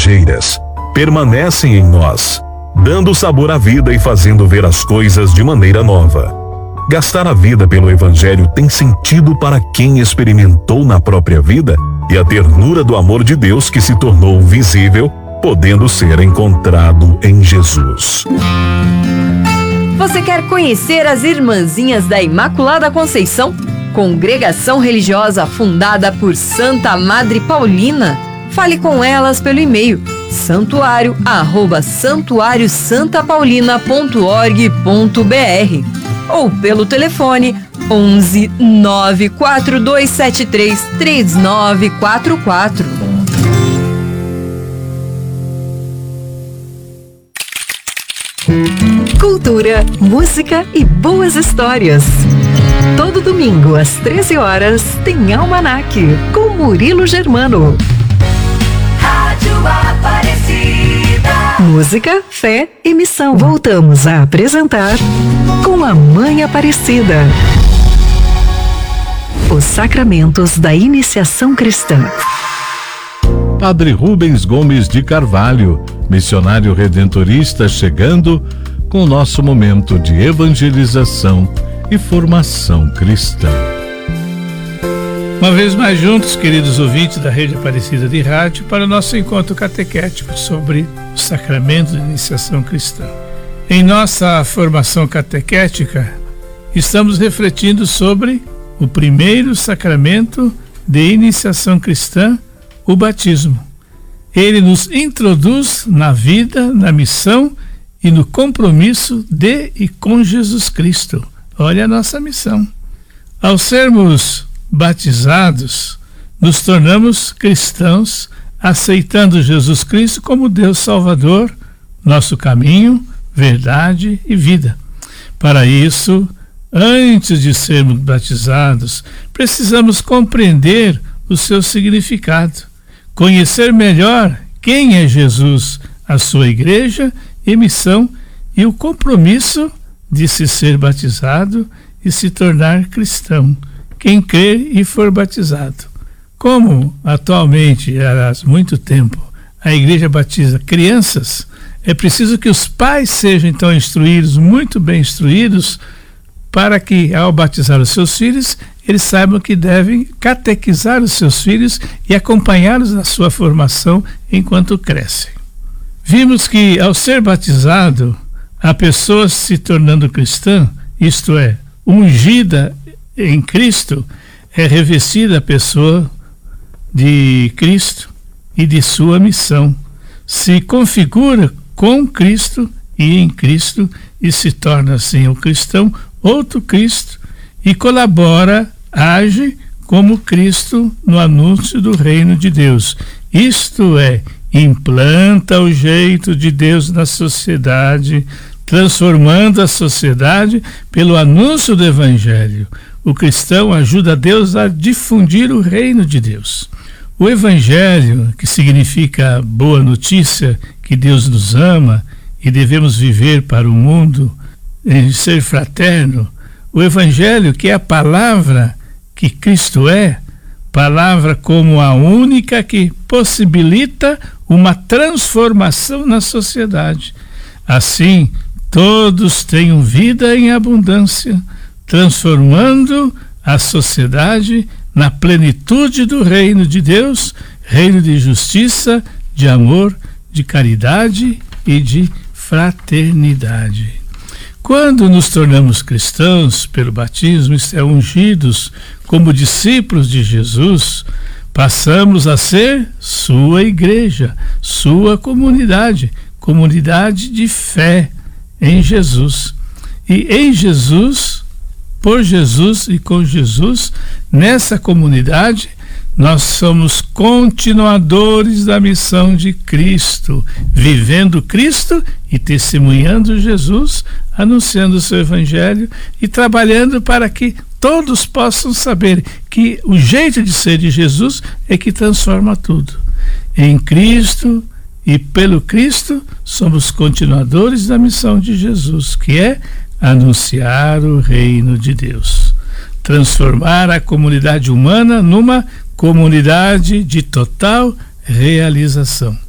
passageiras, permanecem em nós, dando sabor à vida e fazendo ver as coisas de maneira nova. Gastar a vida pelo Evangelho tem sentido para quem experimentou na própria vida e a ternura do amor de Deus que se tornou visível, podendo ser encontrado em Jesus. Você quer conhecer as Irmãzinhas da Imaculada Conceição? Congregação religiosa fundada por Santa Madre Paulina? Fale com elas pelo e-mail santuario@santuariosantapaulina.org.br ou pelo telefone 11 94273 3944. Cultura, música e boas histórias. Todo domingo às 13 horas tem Almanac com Murilo Germano. Rádio Aparecida. Música, fé e missão. Voltamos a apresentar Com a Mãe Aparecida. Os sacramentos da iniciação cristã. Padre Rubens Gomes de Carvalho, missionário redentorista, chegando com o nosso momento de evangelização e formação cristã. Uma vez mais juntos, queridos ouvintes da Rede Aparecida de Rádio, para o nosso encontro catequético sobre o sacramento de iniciação cristã. Em nossa formação catequética, estamos refletindo sobre o primeiro sacramento de iniciação cristã, o batismo. Ele nos introduz na vida, na missão e no compromisso de e com Jesus Cristo. Olha a nossa missão. Ao sermos batizados, nos tornamos cristãos, aceitando Jesus Cristo como Deus Salvador, nosso caminho, verdade e vida. Para isso, antes de sermos batizados, precisamos compreender o seu significado, conhecer melhor quem é Jesus, a sua igreja e missão e o compromisso de se ser batizado e se tornar cristão, quem crer e for batizado. Como atualmente, há muito tempo, a igreja batiza crianças, é preciso que os pais sejam então instruídos, muito bem instruídos, para que ao batizar os seus filhos, eles saibam que devem catequizar os seus filhos e acompanhá-los na sua formação enquanto crescem. Vimos que ao ser batizado, a pessoa se tornando cristã, isto é, ungida em Cristo, é revestida a pessoa de Cristo e de sua missão. Se configura com Cristo e em Cristo e se torna assim o cristão, outro Cristo, e colabora, age como Cristo no anúncio do reino de Deus. Isto é, implanta o jeito de Deus na sociedade, transformando a sociedade pelo anúncio do Evangelho. O cristão ajuda Deus a difundir o reino de Deus. O Evangelho, que significa boa notícia, que Deus nos ama e devemos viver para o mundo, em ser fraterno, o Evangelho, que é a palavra que Cristo é, palavra como a única que possibilita uma transformação na sociedade. Assim, todos tenham vida em abundância, transformando a sociedade na plenitude do reino de Deus, reino de justiça, de amor, de caridade e de fraternidade. Quando nos tornamos cristãos pelo batismo, isto é, ungidos como discípulos de Jesus, passamos a ser sua igreja, sua comunidade, comunidade de fé em Jesus. E em Jesus, por Jesus e com Jesus, nessa comunidade, nós somos continuadores da missão de Cristo, vivendo Cristo e testemunhando Jesus, anunciando o seu Evangelho e trabalhando para que todos possam saber que o jeito de ser de Jesus é que transforma tudo. Em Cristo e pelo Cristo somos continuadores da missão de Jesus, que é anunciar o reino de Deus, transformar a comunidade humana numa comunidade de total realização.